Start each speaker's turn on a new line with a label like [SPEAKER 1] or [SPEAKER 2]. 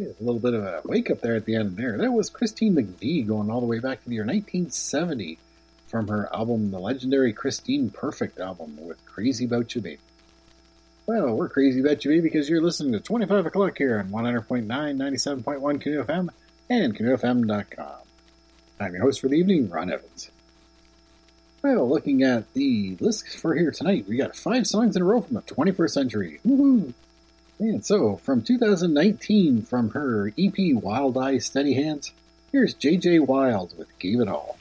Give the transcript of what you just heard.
[SPEAKER 1] Yeah, a little bit of a wake up there at the end there. That was Christine McVie going all the way back to the year 1970 from her album, the legendary Christine Perfect album with Crazy About You Baby. Well, we're crazy about you, baby, because you're listening to 25 o'clock here on 100.9, 97.1 Canoe FM and CanoeFM.com. I'm your host for the evening, Ron Evans. Well, looking at the list for here tonight, we got 5 songs in a row from the 21st century. Woohoo! And so, from 2019, from her EP Wild Eyes Steady Hands, here's J.J. Wild with Gave It All.